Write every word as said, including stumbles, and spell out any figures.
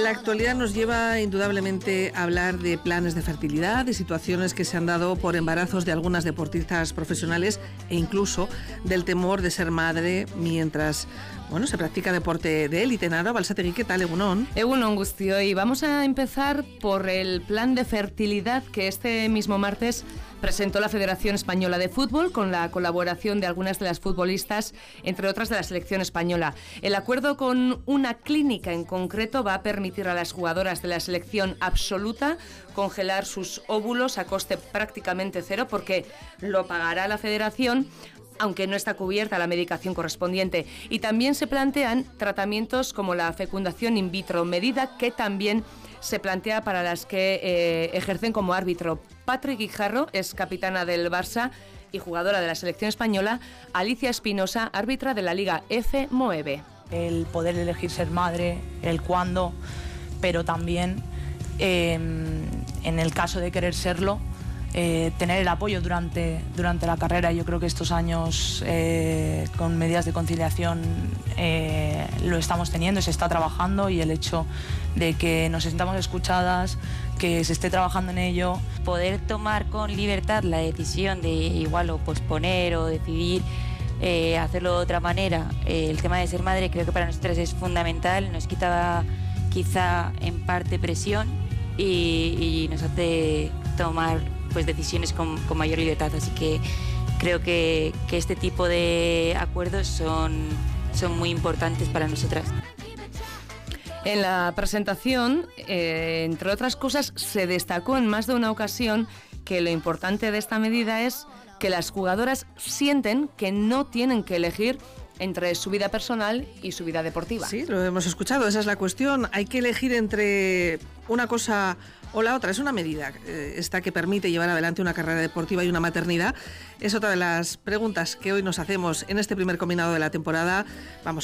La actualidad nos lleva indudablemente a hablar de planes de fertilidad, de situaciones que se han dado por embarazos de algunas deportistas profesionales e incluso del temor de ser madre mientras, bueno, se practica deporte de élite. Nara Balsategui, ¿qué tal, Egunon? Egunon Guztioi. Vamos a empezar por el plan de fertilidad que este mismo martes presentó la Federación Española de Fútbol con la colaboración de algunas de las futbolistas, entre otras de la selección española. El acuerdo con una clínica en concreto va a permitir a las jugadoras de la selección absoluta congelar sus óvulos a coste prácticamente cero, porque lo pagará la Federación, aunque no está cubierta la medicación correspondiente. Y también se plantean tratamientos como la fecundación in vitro, medida que también se plantea para las que eh, ejercen como árbitro. Patrick Guijarro es capitana del Barça y jugadora de la selección española. Alicia Espinosa, árbitra de la Liga F Moeve. El poder elegir ser madre, el cuándo, pero también eh, en el caso de querer serlo, Eh, tener el apoyo durante, durante la carrera. Yo creo que estos años eh, con medidas de conciliación eh, lo estamos teniendo, se está trabajando, y el hecho de que nos sintamos escuchadas, que se esté trabajando en ello. Poder tomar con libertad la decisión de igual o posponer o decidir eh, hacerlo de otra manera. Eh, el tema de ser madre creo que para nosotras es fundamental, nos quita quizá en parte presión y, y nos hace tomar pues decisiones con, con mayor libertad, así que creo que, que este tipo de acuerdos son, son muy importantes para nosotras. En la presentación, eh, entre otras cosas, se destacó en más de una ocasión que lo importante de esta medida es que las jugadoras sienten que no tienen que elegir entre su vida personal y su vida deportiva. Sí, lo hemos escuchado, esa es la cuestión. Hay que elegir entre una cosa o la otra. Es una medida eh, esta que permite llevar adelante una carrera deportiva y una maternidad. Es otra de las preguntas que hoy nos hacemos en este primer combinado de la temporada. Vamos